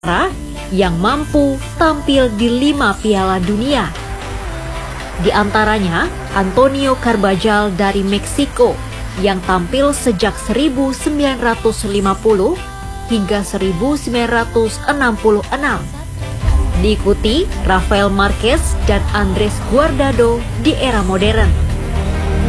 yang mampu tampil di 5 Piala Dunia. Di antaranya Antonio Carbajal dari Meksiko yang tampil sejak 1950 hingga 1966. Diikuti Rafael Marquez dan Andres Guardado di era modern.